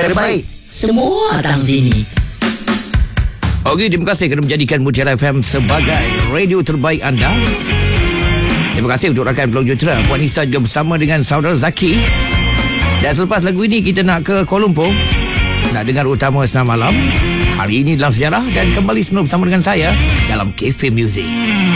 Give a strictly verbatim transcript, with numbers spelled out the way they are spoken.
terbaik, semua datang sini. Okey, terima kasih kerana menjadikan Mutiara F M sebagai radio terbaik anda. Terima kasih untuk rakan Pulau Jutera, Puan Nisa juga bersama dengan saudara Zaki. Dan selepas lagu ini kita nak ke Kuala Lumpur, nak dengar utama Senam Malam. Hari ini dalam sejarah dan kembali semula bersama dengan saya dalam Cafe Music.